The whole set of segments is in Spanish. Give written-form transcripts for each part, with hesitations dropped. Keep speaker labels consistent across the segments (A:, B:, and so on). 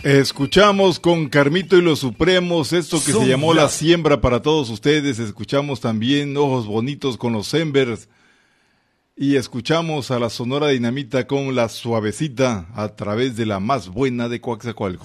A: Escuchamos con Carmito y los Supremos esto que se llamó La Siembra para todos ustedes. Escuchamos también Ojos Bonitos con los Embers. Y escuchamos a la Sonora Dinamita con La Suavecita a través de la más buena de Coaxacualco.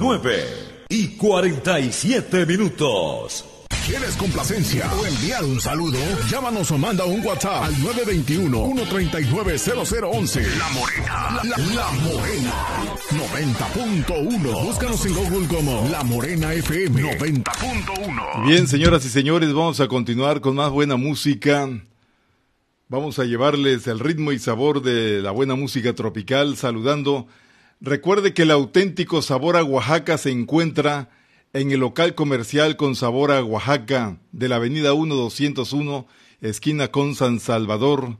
B: 9:47.
C: ¿Quieres complacencia o enviar un saludo? Llámanos o manda un WhatsApp al 921-139-0011. La Morena. La Morena. 90.1. Búscanos en Google como La Morena FM 90.1.
A: Bien, señoras y señores, vamos a continuar con más buena música. Vamos a llevarles el ritmo y sabor de la buena música tropical, saludando. Recuerde que el auténtico sabor a Oaxaca se encuentra en el local comercial con sabor a Oaxaca de la avenida 1201, esquina con San Salvador,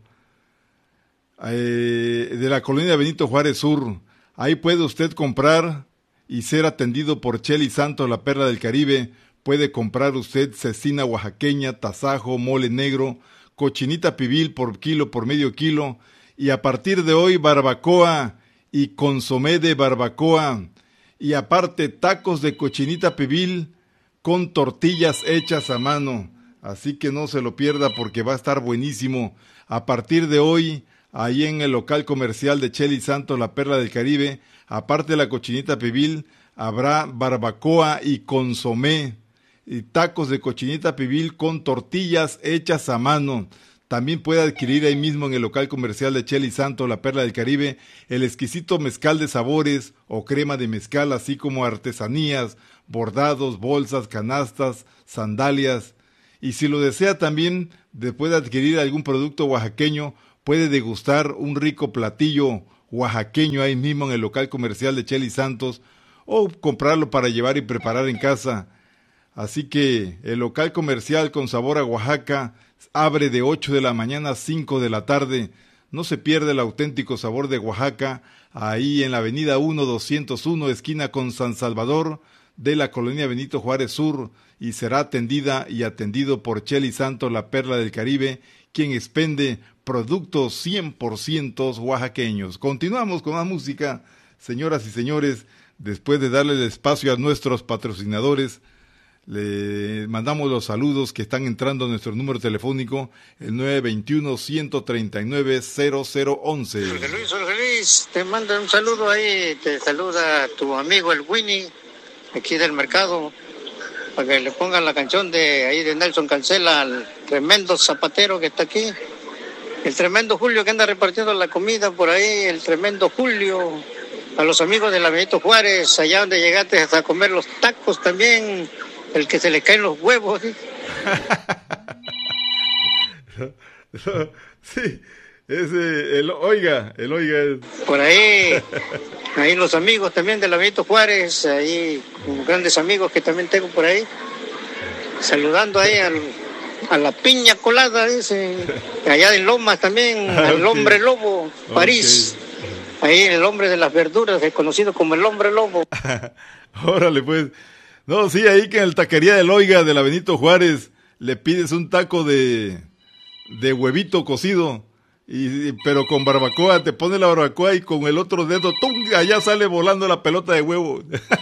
A: de la colonia Benito Juárez Sur. Ahí puede usted comprar y ser atendido por Chely Santos, la perla del Caribe. Puede comprar usted cecina oaxaqueña, tasajo, mole negro, cochinita pibil por kilo, por medio kilo, y a partir de hoy barbacoa y consomé de barbacoa. Y aparte tacos de cochinita pibil con tortillas hechas a mano. Así que no se lo pierda porque va a estar buenísimo. A partir de hoy, ahí en el local comercial de Chely Santos, la perla del Caribe, aparte de la cochinita pibil, habrá barbacoa y consomé. Y tacos de cochinita pibil con tortillas hechas a mano. También puede adquirir ahí mismo en el local comercial de Chely Santos, la perla del Caribe, el exquisito mezcal de sabores o crema de mezcal, así como artesanías, bordados, bolsas, canastas, sandalias. Y si lo desea también, puede adquirir algún producto oaxaqueño, puede degustar un rico platillo oaxaqueño ahí mismo en el local comercial de Chely Santos, o comprarlo para llevar y preparar en casa. Así que el local comercial con sabor a Oaxaca abre de 8 de la mañana a 5 de la tarde. No se pierde el auténtico sabor de Oaxaca, ahí en la avenida 1201, esquina con San Salvador, de la colonia Benito Juárez Sur, y será atendida y atendido por Chely Santos, la perla del Caribe, quien expende productos 100% oaxaqueños. Continuamos con más música, señoras y señores, después de darle el espacio a nuestros patrocinadores. Le mandamos los saludos que están entrando a nuestro número telefónico, el 921-139-0011.
D: Jorge Luis, te manda un saludo ahí, te saluda tu amigo el Winnie, aquí del mercado, para que le pongan la canción de ahí de Nelson Cancela al tremendo zapatero que está aquí, el tremendo Julio que anda repartiendo la comida por ahí, el tremendo Julio, a los amigos de la Benito Juárez, allá donde llegaste hasta comer los tacos también, el que se le caen los huevos. ¿Sí?
A: Sí, ese, el oiga.
D: Por ahí los amigos también de la Benito Juárez, ahí, grandes amigos que también tengo por ahí, saludando ahí a la piña colada, dice, allá en Lomas también, al hombre lobo, París, ahí el hombre de las verduras, conocido como el hombre lobo.
A: Órale pues. No, sí, ahí que en el taquería del Oiga de la Benito Juárez le pides un taco de huevito cocido, pero con barbacoa, te pone la barbacoa y con el otro dedo, ¡tum!, allá sale volando la pelota de huevo.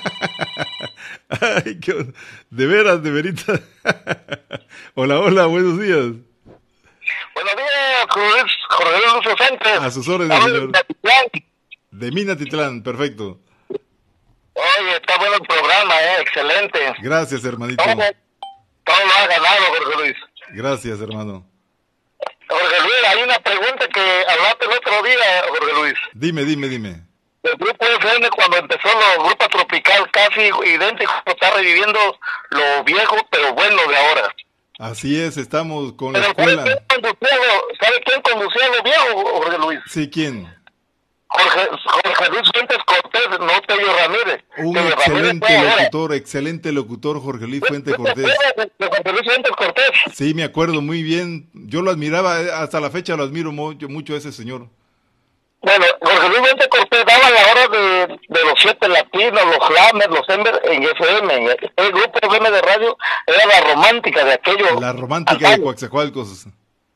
A: Ay, de veras, de verita. Hola, buenos días.
E: Buenos días, Jorge Luis Fuentes.
A: A sus órdenes, señor. De Minatitlán, perfecto.
E: Oye, está bueno el programa, excelente.
A: Gracias, hermanito.
E: Todo lo ha ganado, Jorge Luis.
A: Gracias, hermano.
E: Jorge Luis, hay una pregunta que hablaste el otro día, Jorge Luis.
A: Dime.
E: El grupo FM, cuando empezó el grupo tropical, casi idéntico, está reviviendo lo viejo, pero bueno de ahora.
A: Así es, estamos con la
E: pero
A: escuela.
E: ¿Sabe quién conducía lo viejo, Jorge Luis?
A: Sí, ¿quién?
E: Jorge Luis Fuentes Cortés, no Tello Ramírez.
A: Un excelente locutor, Jorge Luis Fuentes Cortés.
E: Jorge Luis Fuentes Cortés.
A: Sí, me acuerdo muy bien. Yo lo admiraba, hasta la fecha lo admiro mucho a ese señor.
E: Bueno, Jorge Luis Fuentes Cortés daba la hora de los 7 latinos, los Lames, los Ember en FM. El grupo FM de radio era la romántica de aquello.
A: La romántica de Coaxacualcos.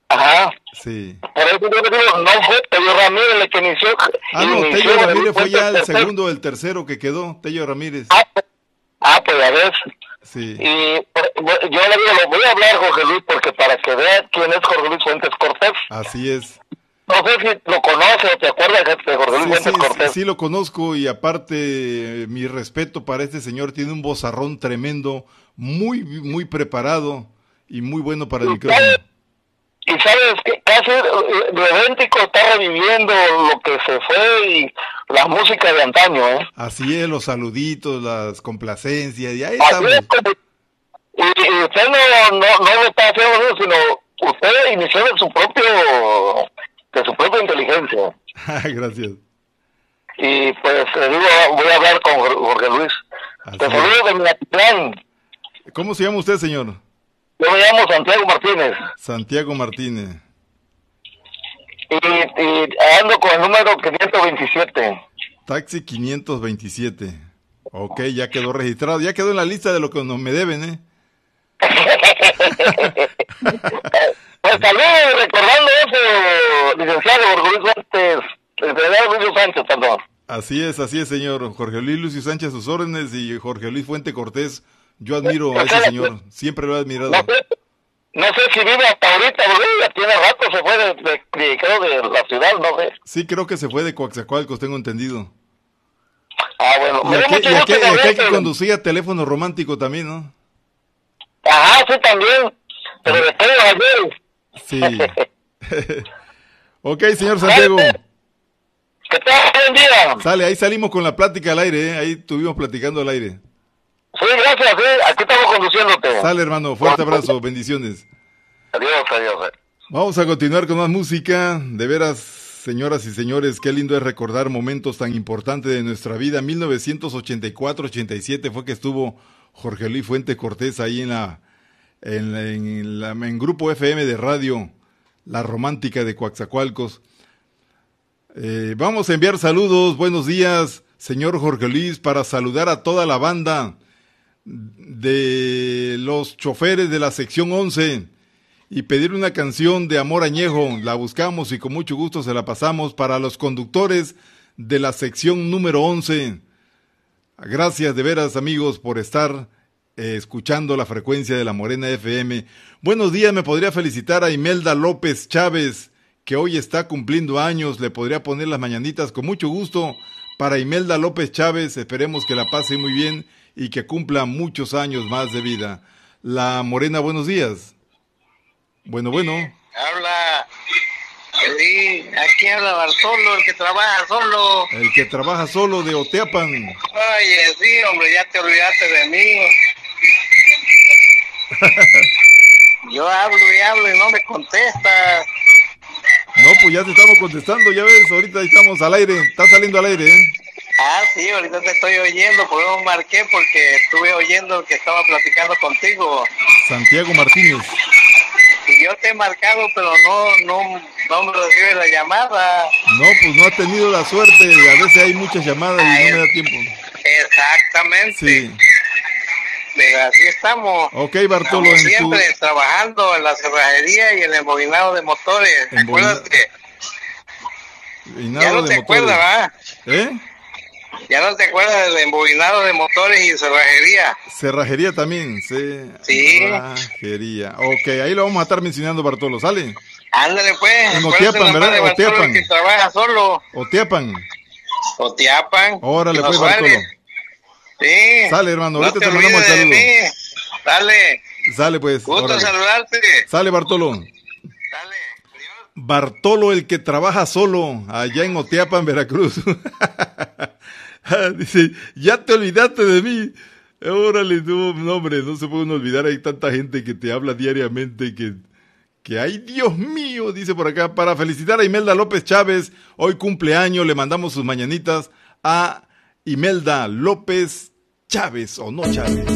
E: Ajá.
A: Sí.
E: Por eso yo le digo, no fue Tello Ramírez el que inició.
A: No, Tello Ramírez fue ya el segundo o el tercero que quedó, Tello Ramírez.
E: Pues ya ves.
A: Sí.
E: Y yo le digo, lo voy a hablar, Jorge Luis, porque para que vea quién es Jorge Luis Fuentes Cortés.
A: Así es.
E: No sé si lo conoce o te acuerdas de Jorge Luis Fuentes Cortés.
A: Sí, lo conozco, y aparte, mi respeto para este señor, tiene un vozarrón tremendo, muy, muy preparado y muy bueno para el micrófono.
E: Y sabes que casi idéntico está reviviendo lo que se fue y la música de antaño, ¿eh?
A: Así es, los saluditos, las complacencias, y ahí
E: Así
A: estamos.
E: Y usted no lo está haciendo, sino usted inició de su propia inteligencia.
A: Gracias.
E: Y pues le digo, voy a hablar con Jorge Luis. Te saludo de Minatitlán.
A: ¿Cómo se llama usted, señor?
E: Yo me llamo Santiago Martínez.
A: Santiago Martínez.
E: Y ando con el número 527.
A: Taxi 527. Ok, ya quedó registrado, ya quedó en la lista de lo que me deben, ¿eh?
E: Pues saludos, recordando eso, licenciado Jorge Luis Fuentes, licenciado Luis Sánchez, perdón.
A: Así es, señor. Jorge Luis Sánchez a sus órdenes, y Jorge Luis Fuente Cortés. Yo admiro a ese señor, siempre lo he admirado.
E: No sé si vive hasta ahorita, porque ya tiene rato, se fue de la ciudad, no sé.
A: Sí, creo que se fue de Coatzacoalcos, tengo entendido.
E: Bueno.
A: Y aquel que conducía teléfono romántico también, ¿no?
E: Ajá, sí, también, pero después de ayer.
A: Sí. Ok, señor Santiago.
E: Que tenga buen día.
A: Sale, ahí salimos con la plática al aire, ¿eh? Ahí estuvimos platicando al aire.
E: Sí, gracias, aquí estamos conduciéndote.
A: Sale, hermano, fuerte abrazo, bendiciones.
E: Adiós.
A: Vamos a continuar con más música. De veras, señoras y señores, qué lindo es recordar momentos tan importantes de nuestra vida. 1984-87 fue que estuvo Jorge Luis Fuente Cortés ahí en Grupo FM de radio, La Romántica de Coatzacoalcos. Vamos a enviar saludos, buenos días, señor Jorge Luis, para saludar a toda la banda de los choferes de la sección 11 y pedir una canción de Amor Añejo. La buscamos y con mucho gusto se la pasamos para los conductores de la sección número 11. Gracias de veras, amigos, por estar escuchando la frecuencia de la Morena FM. Buenos días, me podría felicitar a Imelda López Chávez, que hoy está cumpliendo años. Le podría poner las mañanitas con mucho gusto para Imelda López Chávez. Esperemos que la pase muy bien y que cumpla muchos años más de vida. La Morena, buenos días. Bueno.
D: Habla, sí, aquí habla Bartolo, el que trabaja solo.
A: El que trabaja solo de Oteapan.
D: Oye, sí, hombre, ya te olvidaste de mí. Yo hablo y no me contestas.
A: No, pues ya te estamos contestando, ya ves, ahorita estamos al aire, está saliendo al aire, ¿eh?
D: Sí, ahorita te estoy oyendo, por eso marqué, porque estuve oyendo que estaba platicando contigo.
A: Santiago Martínez.
D: Y yo te he marcado, pero no me recibe la llamada.
A: No, pues no ha tenido la suerte, a veces hay muchas llamadas y no me da tiempo.
D: Exactamente.
A: Sí.
D: Pero así estamos.
A: Ok, Bartolo.
D: Estamos siempre trabajando en la cerrajería y en el embobinado de motores. Acuérdate. Ya no te acuerdas, ¿verdad?
A: ¿Eh?
D: Ya no te acuerdas del embobinado de motores y cerrajería.
A: Cerrajería también,
D: sí.
A: Cerrajería. Ok, ahí lo vamos a estar mencionando, Bartolo, ¿sale?
D: Ándale, pues.
A: En Oteapan, ¿verdad? Oteapan.
D: Que trabaja solo.
A: Oteapan.
D: Órale,
A: pues, Bartolo.
D: Sí.
A: Sale, hermano, ahorita
D: no te
A: mandamos el saludo.
D: Dale.
A: Sale, pues.
D: Gusto saludarte.
A: Sale, Bartolo.
D: Dale.
A: Bartolo, el que trabaja solo, allá en Oteapan, Veracruz. Dice, ya te olvidaste de mí. Órale, no, hombre, no se puede olvidar, hay tanta gente que te habla diariamente que ay, Dios mío, dice por acá, para felicitar a Imelda López Chávez, hoy cumpleaños, le mandamos sus mañanitas a Imelda López Chávez, o no Chávez.